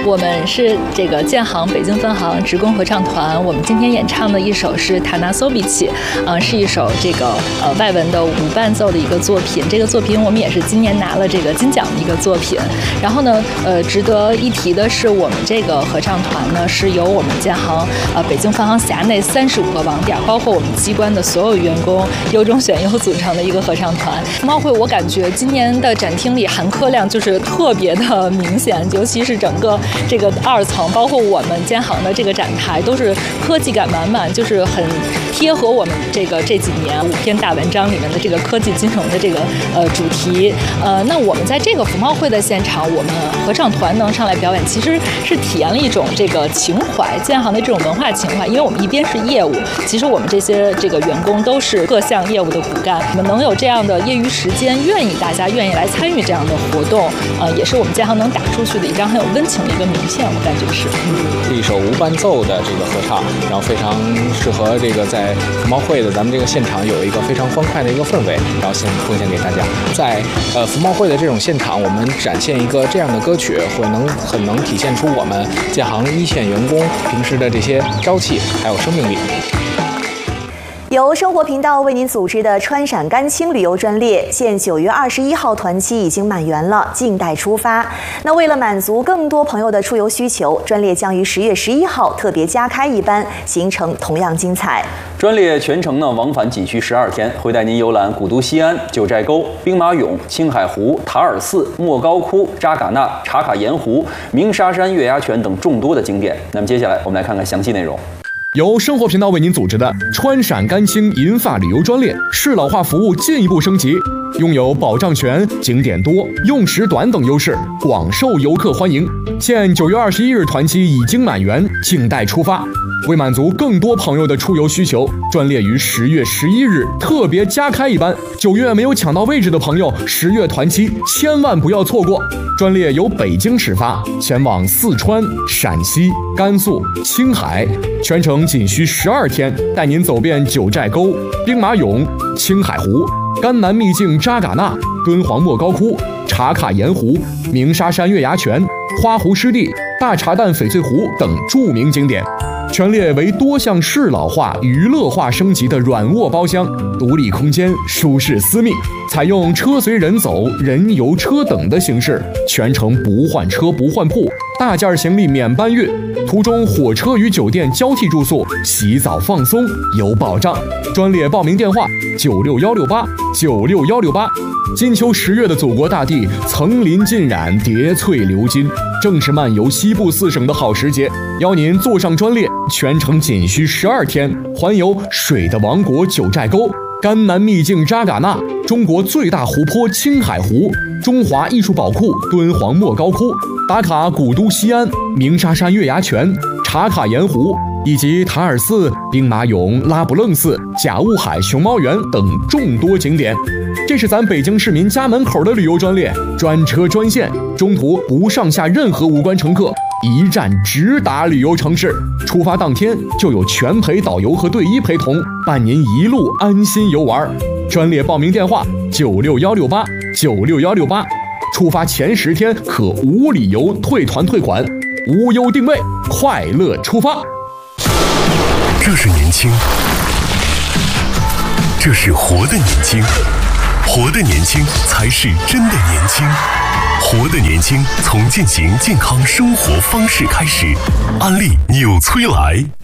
我们是这个建行北京分行职工合唱团，我们今天演唱的一首是塔纳索比奇，是一首这个外文的无伴奏的一个作品。这个作品我们也是今年拿了这个金奖的一个作品。然后呢，值得一提的是，我们这个合唱团呢是由我们建行北京分行辖内35个网点，包括我们机关的所有员工优中选优组成的一个合唱团。服贸会我感觉今年的展厅里含客量就是特别的明显，尤其是整个这个2层，包括我们建行的这个展台都是科技感满满，就是很贴合我们这几年5篇大文章里面的这个科技金融的这个主题。那我们在这个服贸会的现场，我们合唱团能上来表演，其实是体验了一种这个情怀，建行的这种文化情怀。因为我们一边是业务，其实我们这些这个员工都是各项业务的骨干，我们能有这样的业余时间，大家愿意来参与这样的活动，也是我们建行能打出去的一张很有温情的一个名片，我感觉是。 一首无伴奏的这个合唱，然后非常适合这个在服贸会的咱们这个现场有一个非常欢快的一个氛围，然后先奉献给大家。在服贸会的这种现场，我们展现一个这样的歌曲，很能体现出我们建行一线员工平时的这些朝气还有生命力。 由生活频道为您组织的川陕甘青旅游专列，现9月21号团期已经满员了，静待出发。那为了满足更多朋友的出游需求，专列将于10月11号特别加开一班，行程同样精彩。 专列全程往返仅需12天，会带您游览古都西安、九寨沟、兵马俑、青海湖、塔尔寺、莫高窟、扎尕那、茶卡盐湖、鸣沙山月牙泉等众多的景点。那么接下来我们来看看详细内容。 由生活频道为您组织的川陕甘青银发旅游专列，适老化服务进一步升级，拥有保障全、景点多、用时短等优势，广受游客欢迎。现9月21日团期已经满员，静待出发。为满足更多朋友的出游需求，专列于10月11日特别加开一班。9月没有抢到位置的朋友，10月团期千万不要错过。专列由北京始发，前往四川、陕西、甘肃、青海，全程仅需12天，带您走遍九寨沟、兵马俑、青海湖、甘南秘境扎尕那、敦煌莫高窟、茶卡盐湖、鸣沙山月牙泉、花湖湿地、大茶蛋翡翠湖等著名景点。全列为多项适老化、娱乐化升级的软卧包厢，独立空间，舒适私密，采用车随人走、人游车等的形式，全程不换车不换铺，大件行李免搬运，途中火车与酒店交替住宿，洗澡放松有保障。专列报名电话96168，96168。金秋10月的祖国大地层林尽染，叠翠流金，正是漫游西部4省的好时节。邀您坐上专列，全程仅需12天，环游水的王国九寨沟、甘南秘境扎尕那、中国最大湖泊青海湖、中华艺术宝库敦煌莫高窟，打卡古都西安、鸣沙山月牙泉、茶卡盐湖，以及塔尔寺、兵马俑、拉卜楞寺、甲雾海熊猫园等众多景点。这是咱北京市民家门口的旅游专列，专车专线，中途不上下任何无关乘客，一站直达旅游城市。出发当天就有全陪导游和队医陪同，伴您一路安心游玩。专列报名电话96168，96168。出发前10天可无理由退团退款，无忧定位，快乐出发。 这是年轻，这是活的年轻，活的年轻才是真的年轻。活的年轻从践行健康生活方式开始，安利纽崔莱。